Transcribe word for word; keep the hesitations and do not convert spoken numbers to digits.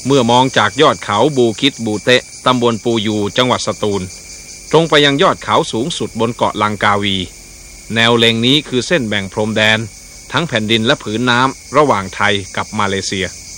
เมื่อมองจากยอดเขาบูคิดบูเตะตำบลปูยูจังหวัดสตูลตรงไปยังยอดเขาสูงสุดบนเกาะลังกาวีแนวเล็งนี้คือเส้นแบ่งพรมแดนทั้งแผ่นดินและผืนน้ำระหว่างไทยกับมาเลเซีย